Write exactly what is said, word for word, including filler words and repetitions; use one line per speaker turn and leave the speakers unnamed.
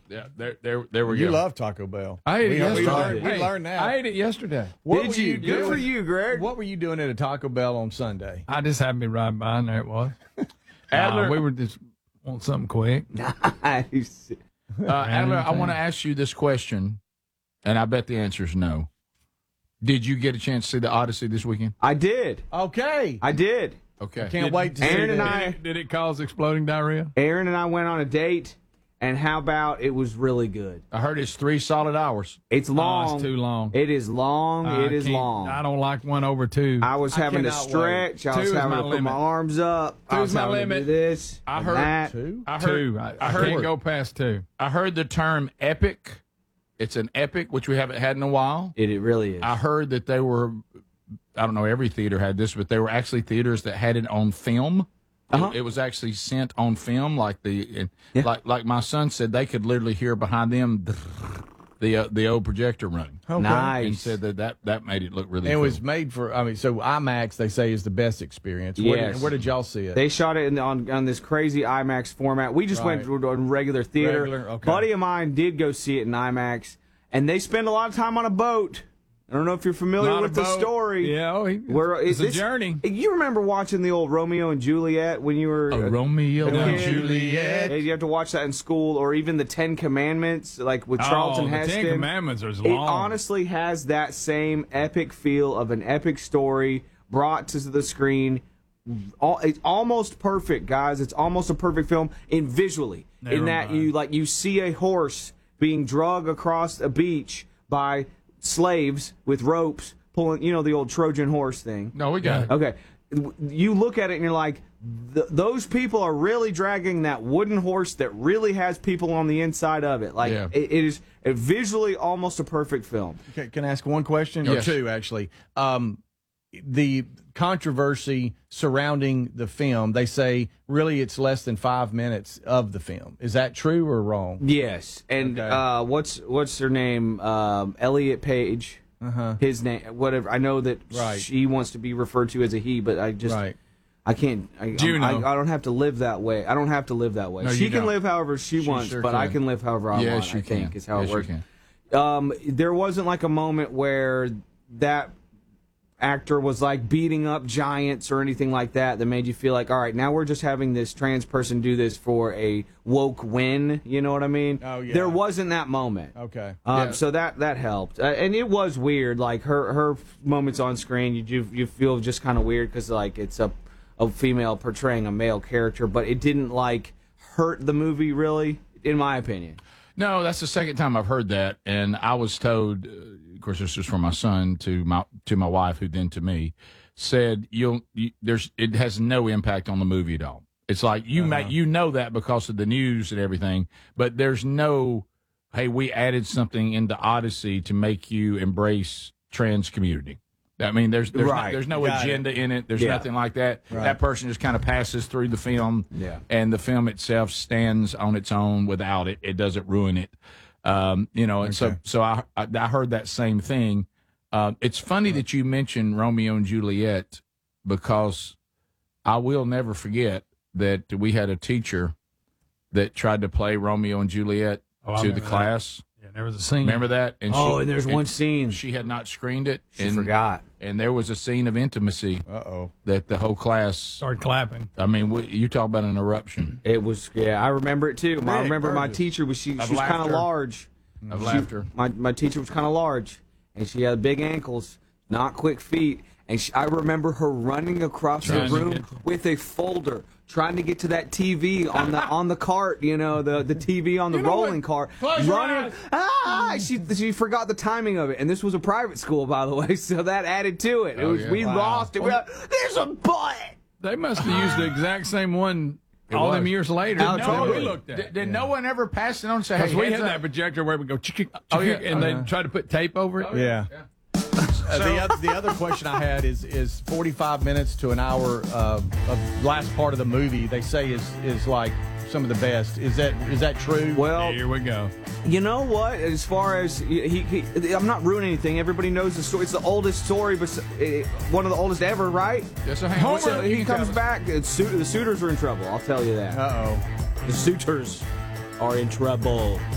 Yeah, there, there, there we
you
go.
You love Taco Bell.
I ate it
we,
yesterday.
We learned,
hey,
we learned that.
I ate it yesterday.
What
Did
were
you?
you
Good
doing?
for you, Greg.
What were you doing at a Taco Bell on Sunday?
I just happened to be right by, and there it was.
Adler,
uh, we were just want something quick.
Nice.
Uh, Adler, I want to ask you this question, and I bet the answer is no. Did you get a chance to see the Odyssey this weekend?
I did.
Okay.
I did.
Okay.
I can't
Did-
wait to
Aaron
see
and
that.
I-
Did it, did it cause exploding diarrhea?
Aaron and I went on a date, and how about it was really good?
I heard it's three solid hours.
It's long.
Oh, it's too long.
It is long.
I
it is
can't-
long.
I don't like one over two.
I was
I
having to
cannot
stretch. I
Two
was
is
having
my
to put
limit.
my arms up. I
Two
was
is my
having to
limit.
do this.
I
and
heard-
that.
Two?
I heard,
two. I, I
heard-
can't go past two.
I heard the term epic. It's an epic, which we haven't had in a while.
It, it really is.
I heard that they were, I don't know, every theater had this, but they were actually theaters that had it on film.
Uh-huh.
It, it was actually sent on film, like the,
Yeah.
like like my son said, they could literally hear behind them the uh, the old projector running,
Okay.
Nice.
and said that, that that made it look really.
And it
cool.
was made for, I mean, so IMAX, they say, is the best experience. Where,
Yes.
did, where did y'all see it?
They shot it in, on on this crazy IMAX format. We just went
Right.
to a regular theater.
Regular, okay.
Buddy of mine did go see it in IMAX, and they spend a lot of time on a boat. I don't know if you're familiar
Not
with
a
the
boat.
story.
Yeah, oh, he,
Where
it's a
this-
journey.
You remember watching the old Romeo and Juliet when you were
Oh,
a-
Romeo
a
and
kid?
Juliet.
Yeah, you have to watch that in school, or even the Ten Commandments, like with Charlton
oh, the
Heston.
Ten Commandments are
It
long.
honestly has that same epic feel of an epic story brought to the screen. All, it's almost perfect, guys. It's almost a perfect film in visually.
Never
in that
mind.
you like you see a horse being dragged across a beach by slaves with ropes pulling, you know, the old Trojan horse thing.
No, we got it.
Okay. You look at it and you're like, th- those people are really dragging that wooden horse that really has people on the inside of it. Like,
Yeah.
it, it is a visually almost a perfect film.
Can, can I ask one question?
Yes.
Or two, actually. Um, the controversy surrounding the film, they say really it's less than five minutes of the film. Is that true or wrong?
Yes. And
Okay.
uh, what's what's her name? Um, Elliot Page.
Uh-huh.
His name, whatever. I know that
Right.
she wants to be referred to as a he, but I just,
Right.
I can't. I,
Juno.
I, I don't have to live that way. I don't have to live that way.
No,
she
you
can
don't.
live however she,
She
wants,
sure
but I
can.
can live however I
Yes,
want.
you
I think
can.
is how
Yes,
it
you
works.
can.
Um, there wasn't like a moment where that actor was like beating up giants or anything like that that made you feel like, all right, now we're just having this trans person do this for a woke win. You know what I mean?
Oh, yeah.
There wasn't that moment.
Okay.
Um,
Yeah.
So that that helped, uh, and it was weird. Like her her moments on screen, you you, you feel just kind of weird because like it's a a female portraying a male character, but it didn't like hurt the movie really, in my opinion.
No, that's the second time I've heard that, and I was told, uh, of course, this was from my son to my to my wife, who then to me said, "You'll you, there's it has no impact on the movie at all. It's like you
Uh-huh.
may you know that because of the news and everything, but there's no, hey, we added something into Odyssey to make you embrace trans community." I mean, there's there's
Right.
no, there's no
Got it.
agenda in it. There's
Yeah.
nothing like that.
Right.
That person just kind of passes through the film,
Yeah.
and the film itself stands on its own without it. It doesn't ruin it, um, you know. And so,
Okay.
so I, I I heard that same thing. Uh, it's funny that you mentioned Romeo and Juliet because I will never forget that we had a teacher that tried to play Romeo and Juliet
Oh, I
to the
remember that.
class.
Yeah, there was a scene.
Remember that? And
Oh, and there's one scene.
she had not screened it.
She
and,
forgot.
And there was a scene of intimacy
Uh-oh.
that the whole class.
Started clapping.
I mean, we, you talk about an eruption
It was, yeah, I remember it too. My, I
Rick
remember my
Burgess.
teacher was she, she
Of
was kind of
laughter.
large.
of
She-
laughter.
My my teacher was kind of large, and she had big ankles, not quick feet. And she, I remember her running across the
Trying to
room
get to-
with a folder, trying to get to that T V on the on the cart. You know, the the T V on the
You know
rolling
what?
cart.
Close your
running. Ah! She she forgot the timing of it, and this was a private school, by the way, so that added to it. It
Oh,
was
yeah.
we
Wow.
lost it. We were like, There's a butt.
They must have used the exact same one
It
all them
was.
years later.
Al
that
Totally.
we looked at.
Did, did no one ever pass it on and say,
Because
hey,
we
heads
had
up?
that projector where we go, chick,
Oh, yeah.
and
Uh-huh.
they try to put tape over it.
Yeah. Uh, the, other, the other question I had is is forty-five minutes to an hour uh, of last part of the movie they say is is like some of the best. Is that is that true?
Well,
Here we go.
you know what? As far as he, he, I'm not ruining anything. Everybody knows the story. It's the oldest story, but uh, one of the oldest ever, right?
Yes, I have.
So he
You
comes
tell us.
back. It's, suit- the suitors are in trouble. I'll tell you that.
Uh-oh.
The suitors are in trouble.